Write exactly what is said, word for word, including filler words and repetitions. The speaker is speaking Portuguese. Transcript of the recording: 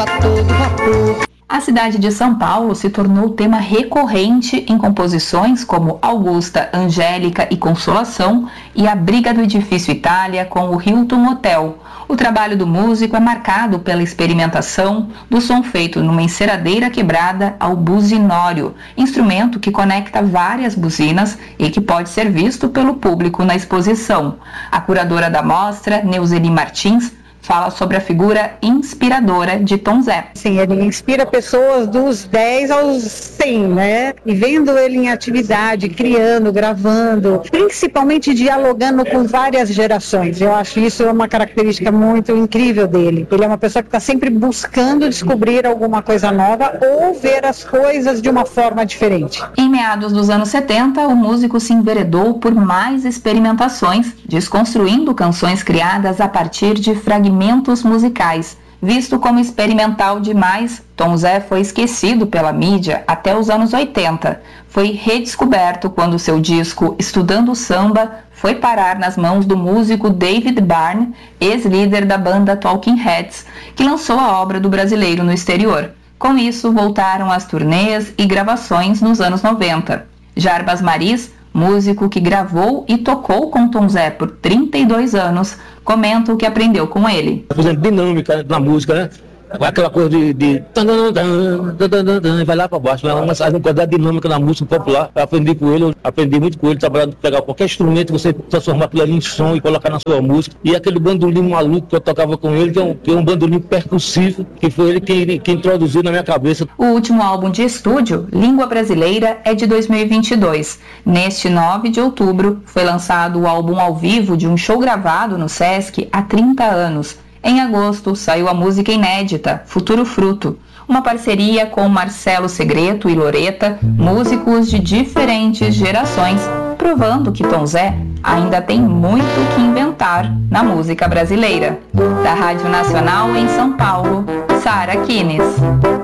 a todo vapor. A cidade de São Paulo se tornou tema recorrente em composições como Augusta, Angélica e Consolação e A Briga do Edifício Itália com o Hilton Hotel. O trabalho do músico é marcado pela experimentação do som feito numa enceradeira quebrada ao buzinório, instrumento que conecta várias buzinas e que pode ser visto pelo público na exposição. A curadora da mostra, Neuzeli Martins, fala sobre a figura inspiradora de Tom Zé. Sim, ele inspira pessoas dos dez aos cem, né? E vendo ele em atividade, criando, gravando, principalmente dialogando com várias gerações. Eu acho isso uma característica muito incrível dele. Ele é uma pessoa que está sempre buscando descobrir alguma coisa nova ou ver as coisas de uma forma diferente. Em meados dos anos setenta, o músico se enveredou por mais experimentações, desconstruindo canções criadas a partir de fragmentos musicais. Visto como experimental demais, Tom Zé foi esquecido pela mídia até os anos oitenta. Foi redescoberto quando seu disco Estudando Samba foi parar nas mãos do músico David Byrne, ex-líder da banda Talking Heads, que lançou a obra do brasileiro no exterior. Com isso, voltaram as turnês e gravações nos anos noventa. Jarbas Maris, músico que gravou e tocou com Tom Zé por trinta e dois anos, comenta o que aprendeu com ele. Fazendo dinâmica na música, né? Aquela coisa de, de... vai lá para baixo, né? Uma mensagem da dinâmica na música popular. Eu aprendi com ele, eu aprendi muito com ele, trabalhando, pegar qualquer instrumento, você transformar aquilo ali em som e colocar na sua música. E aquele bandolim maluco que eu tocava com ele, que é um, que é um bandolim percussivo, que foi ele que, que introduziu na minha cabeça. O último álbum de estúdio, Língua Brasileira, é de dois mil e vinte e dois. Neste nove de outubro, foi lançado o álbum ao vivo de um show gravado no Sesc há trinta anos. Em agosto, saiu a música inédita, Futuro Fruto, uma parceria com Marcelo Segreto e Loreta, músicos de diferentes gerações, provando que Tom Zé ainda tem muito o que inventar na música brasileira. Da Rádio Nacional em São Paulo, Sara Kines.